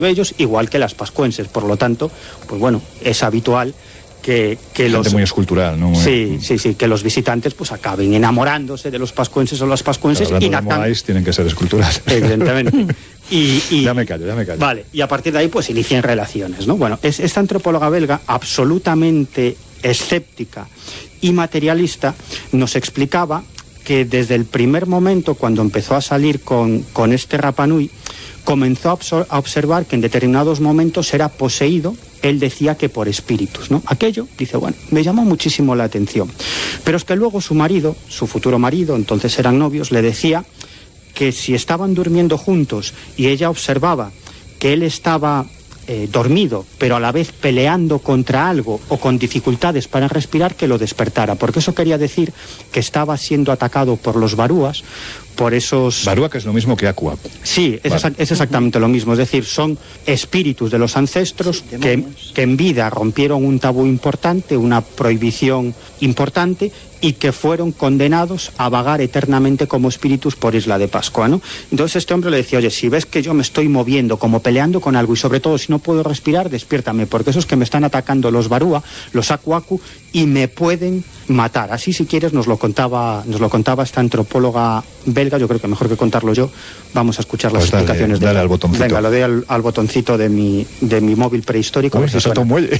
ellos, igual que las pascuenses. Por lo tanto, pues bueno, es habitual que los... muy escultural, ¿no? Sí, que los visitantes pues acaben enamorándose de los pascuenses o las pascuenses y Moais tienen que ser esculturales. Evidentemente. Y ya me callo. Vale, y a partir de ahí pues inician relaciones, ¿no? Bueno, esta antropóloga belga, absolutamente escéptica y materialista, nos explicaba que desde el primer momento, cuando empezó a salir con este Rapa Nui, comenzó a observar que en determinados momentos era poseído, él decía que por espíritus, ¿no? Aquello, dice, bueno, me llamó muchísimo la atención. Pero es que luego su marido, su futuro marido, entonces eran novios, le decía que si estaban durmiendo juntos y ella observaba que él estaba dormido, pero a la vez peleando contra algo o con dificultades para respirar, que lo despertara, porque eso quería decir que estaba siendo atacado por los barúas, por esos... Barúa, que es lo mismo que Aku Aku. Sí, es exactamente lo mismo, es decir, son espíritus de los ancestros que en vida rompieron un tabú importante, una prohibición importante, y que fueron condenados a vagar eternamente como espíritus por Isla de Pascua, ¿no? Entonces este hombre le decía, oye, si ves que yo me estoy moviendo, como peleando con algo, y sobre todo si no puedo respirar, despiértame, porque esos que me están atacando los barúa, los Aku Aku, y me pueden matar. Así, si quieres, nos lo contaba esta antropóloga belga. Yo creo que mejor que contarlo yo, vamos a escuchar las explicaciones de ella. Al botoncito. Venga, lo doy al botoncito de mi móvil prehistórico. Uy, eso te muelle.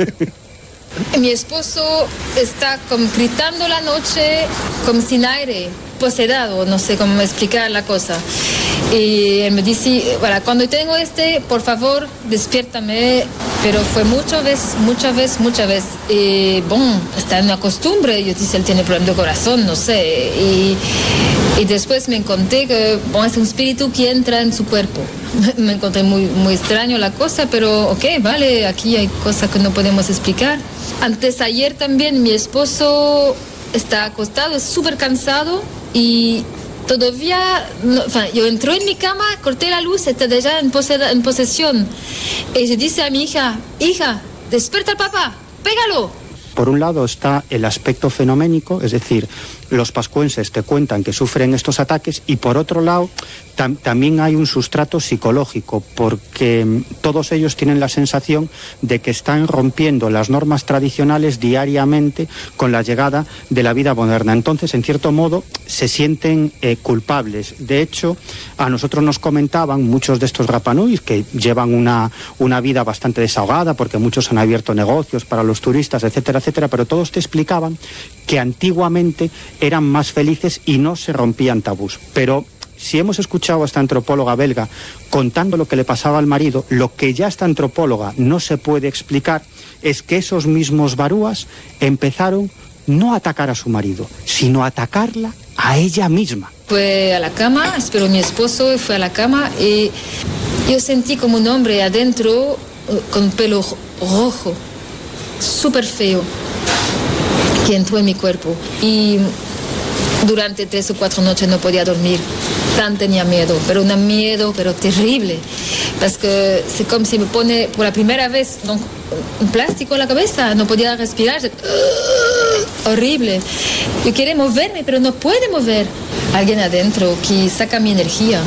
Mi esposo está como gritando la noche, como sin aire, poseído, no sé cómo explicar la cosa. Y él me dice, bueno, cuando tengo por favor, despiértame. Pero fue muchas veces. Y bueno, está en una costumbre. Yo dije, él tiene problema de corazón, no sé. Y después me encontré que es un espíritu que entra en su cuerpo. Me encontré muy, muy extraño la cosa, pero ok, vale, aquí hay cosas que no podemos explicar. Antes ayer también mi esposo está acostado, es súper cansado y todavía, yo entré en mi cama, corté la luz, está ya en posesión. Y yo dice a mi hija, despierta al papá, pégalo. Por un lado está el aspecto fenoménico, es decir, los pascuenses te cuentan que sufren estos ataques, y por otro lado también hay un sustrato psicológico, porque todos ellos tienen la sensación de que están rompiendo las normas tradicionales diariamente con la llegada de la vida moderna. Entonces, en cierto modo, se sienten culpables. De hecho, a nosotros nos comentaban muchos de estos Rapa Nuis que llevan una vida bastante desahogada, porque muchos han abierto negocios para los turistas, etcétera, etcétera, pero todos te explicaban que antiguamente eran más felices y no se rompían tabús. Pero si hemos escuchado a esta antropóloga belga contando lo que le pasaba al marido, lo que ya esta antropóloga no se puede explicar es que esos mismos barúas empezaron no a atacar a su marido, sino a atacarla a ella misma. Fue a la cama, esperó mi esposo, fue a la cama y yo sentí como un hombre adentro con pelo rojo, súper feo, que entró en mi cuerpo. Y durante 3 o 4 noches no podía dormir. Tan tenía miedo, pero un miedo, pero terrible. Porque es como si me pone por la primera vez un plástico en la cabeza, no podía respirar. Horrible. Yo quería moverme, pero no puede mover. Alguien adentro que saca mi energía.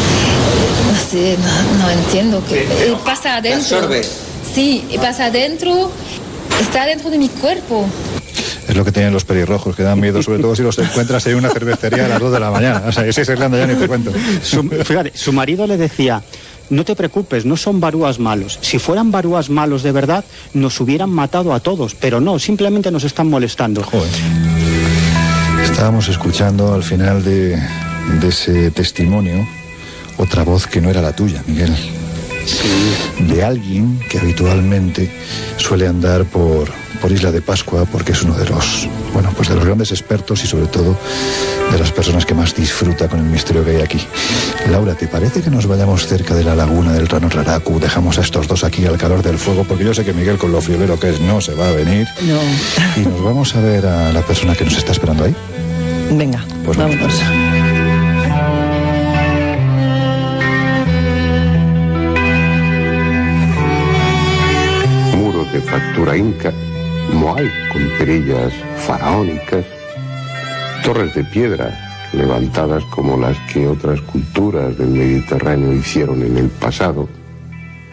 No sé, no entiendo. ¿Qué pasa adentro? Sí, pasa adentro, está dentro de mi cuerpo. Es lo que tienen los pelirrojos, que dan miedo, sobre todo si los encuentras en una cervecería a las 2 de la mañana. O sea, ese es Irlanda, ya ni te cuento. Fíjate, su marido le decía, no te preocupes, no son barúas malos. Si fueran barúas malos de verdad, nos hubieran matado a todos, pero no, simplemente nos están molestando. Joder. Estábamos escuchando al final de ese testimonio otra voz que no era la tuya, Miguel. Sí. De alguien que habitualmente suele andar por Isla de Pascua, porque es uno de los grandes expertos y sobre todo de las personas que más disfruta con el misterio que hay aquí. Laura, ¿te parece que nos vayamos cerca de la laguna del Rano Raraku? Dejamos a estos dos aquí al calor del fuego, porque yo sé que Miguel, con lo friolero que es, no se va a venir. No. Y nos vamos a ver a la persona que nos está esperando ahí. Venga, pues vámonos. Muros de factura inca, moai con perillas faraónicas, torres de piedra levantadas como las que otras culturas del Mediterráneo hicieron en el pasado,